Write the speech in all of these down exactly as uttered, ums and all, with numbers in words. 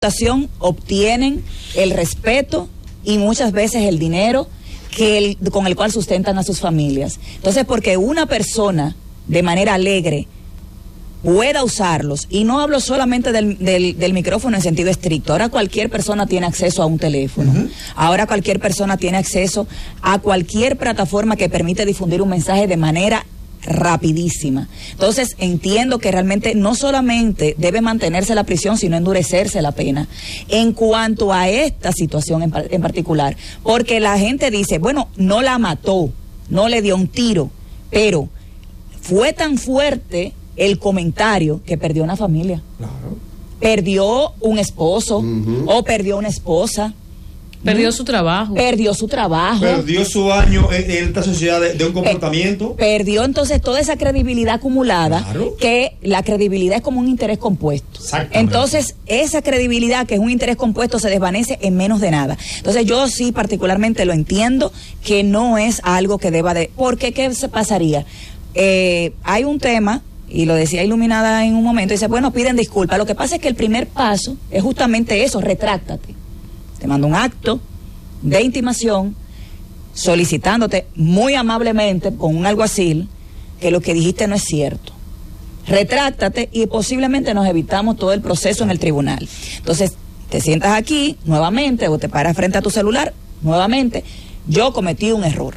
obtienen el respeto y muchas veces el dinero que el, con el cual sustentan a sus familias. Entonces, porque una persona de manera alegre pueda usarlos, y no hablo solamente del, del, del micrófono en sentido estricto, ahora cualquier persona tiene acceso a un teléfono, uh-huh. ahora cualquier persona tiene acceso a cualquier plataforma que permite difundir un mensaje de manera rapidísima. Entonces entiendo que realmente no solamente debe mantenerse la prisión, sino endurecerse la pena en cuanto a esta situación en, en particular, porque la gente dice, bueno, no la mató, no le dio un tiro, pero fue tan fuerte el comentario que perdió una familia, claro. perdió un esposo uh-huh. o perdió una esposa. Perdió su trabajo. Perdió su trabajo. Perdió su año en, en esta sociedad de, de un comportamiento. Perdió entonces toda esa credibilidad acumulada, claro. que la credibilidad es como un interés compuesto. Entonces, esa credibilidad que es un interés compuesto se desvanece en menos de nada. Entonces, yo sí particularmente lo entiendo que no es algo que deba de... Porque, ¿qué se pasaría? Eh, hay un tema, y lo decía Iluminada en un momento, dice, bueno, piden disculpas. Lo que pasa es que el primer paso es justamente eso, retráctate. Te mando un acto de intimación solicitándote muy amablemente con un alguacil que lo que dijiste no es cierto. Retráctate y posiblemente nos evitamos todo el proceso en el tribunal. Entonces, te sientas aquí nuevamente o te paras frente a tu celular nuevamente. Yo cometí un error.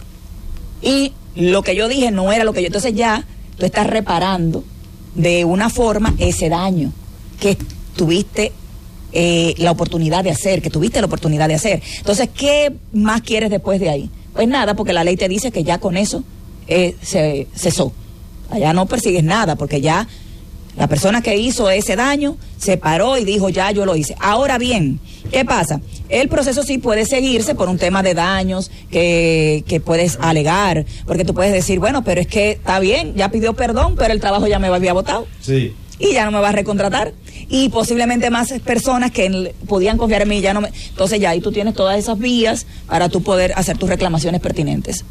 Y lo que yo dije no era lo que yo... Entonces ya tú estás reparando de una forma ese daño que tuviste Eh, la oportunidad de hacer, que tuviste la oportunidad de hacer. Entonces, ¿qué más quieres después de ahí? Pues nada, porque la ley te dice que ya con eso eh, se cesó. Allá no persigues nada, porque ya la persona que hizo ese daño se paró y dijo, ya yo lo hice. Ahora bien, ¿qué pasa? El proceso sí puede seguirse por un tema de daños que, que puedes alegar, porque tú puedes decir, bueno, pero es que está bien, ya pidió perdón, pero el trabajo ya me había votado. Sí. Y ya no me va a recontratar. Y posiblemente más personas que podían confiar en mí ya no me... Entonces ya ahí tú tienes todas esas vías para tú poder hacer tus reclamaciones pertinentes.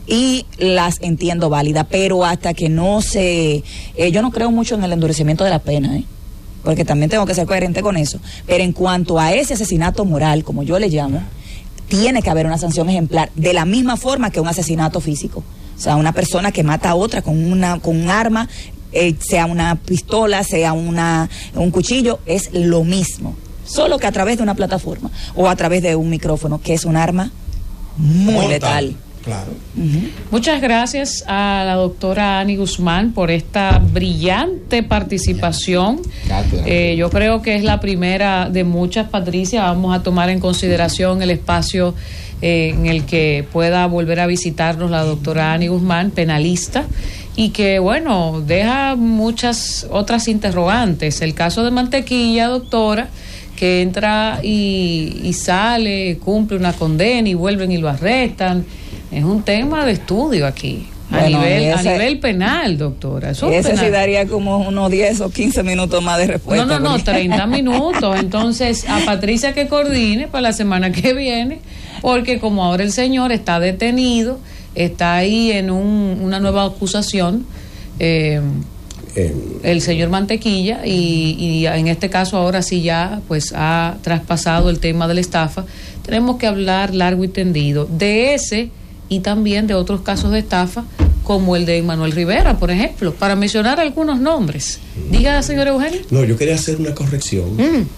Y las entiendo válidas, pero hasta que no se... Eh, yo no creo mucho en el endurecimiento de la pena, ¿eh? Porque también tengo que ser coherente con eso. Pero en cuanto a ese asesinato moral, como yo le llamo, tiene que haber una sanción ejemplar, de la misma forma que un asesinato físico. O sea, una persona que mata a otra con una con un arma... Eh, sea una pistola, sea una un cuchillo, es lo mismo, solo que a través de una plataforma o a través de un micrófono, que es un arma muy Mortal. letal. Claro. Uh-huh. Muchas gracias a la doctora Ani Guzmán por esta brillante participación. Eh, yo creo que es la primera de muchas, Patricia. Vamos a tomar en consideración el espacio eh, en el que pueda volver a visitarnos la doctora Ani Guzmán, penalista, y que, bueno, deja muchas otras interrogantes. El caso de Mantequilla, doctora, que entra y, y sale, cumple una condena y vuelven y lo arrestan. Es un tema de estudio aquí, a, bueno, nivel, ese, a nivel penal, doctora. Eso ese penal. sí daría como unos diez o quince minutos más de respuesta. No, no, no, porque... treinta minutos. Entonces, a Patricia que coordine para la semana que viene, porque como ahora el señor está detenido, está ahí en un, una nueva acusación, eh, eh, el señor Mantequilla, y, y en este caso ahora sí ya pues ha traspasado el tema de la estafa. Tenemos que hablar largo y tendido de ese y también de otros casos de estafa, como el de Manuel Rivera, por ejemplo, para mencionar algunos nombres. Diga, señor Eugenio. No, yo quería hacer una corrección mm.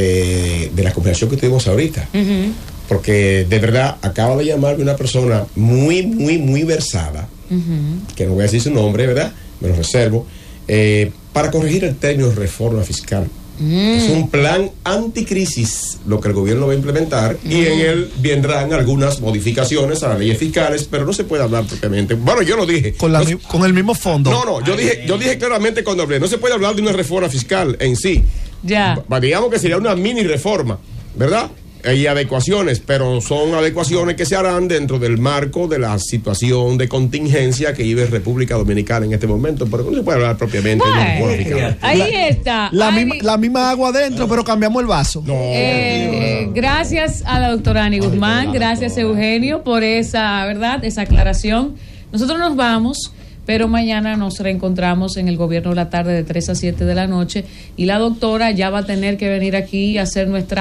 eh, de la conversación que tuvimos ahorita. Uh-huh. Porque de verdad acaba de llamarme una persona muy, muy, muy versada, uh-huh. que no voy a decir su nombre, ¿verdad? Me lo reservo, eh, para corregir el término reforma fiscal. Mm. Es un plan anticrisis lo que el gobierno va a implementar, mm. y en él vendrán algunas modificaciones a las leyes fiscales, pero no se puede hablar propiamente. Bueno, yo lo dije. Con, la, no, con el mismo fondo. No, no, yo, Ay, dije, yo dije claramente cuando hablé, no se puede hablar de una reforma fiscal en sí. Ya. B- digamos que sería una mini reforma, ¿verdad? Hay adecuaciones, pero son adecuaciones que se harán dentro del marco de la situación de contingencia que vive República Dominicana en este momento, pero no se puede hablar propiamente bueno, de una reforma. ahí la, está. La, Ay, misma, la misma agua adentro, pero cambiamos el vaso. No, eh, gracias a la doctora Ani Guzmán, gracias Eugenio por esa, ¿verdad? Esa aclaración. Nosotros nos vamos, pero mañana nos reencontramos en el Gobierno de la Tarde de tres a siete de la noche y la doctora ya va a tener que venir aquí a hacer nuestra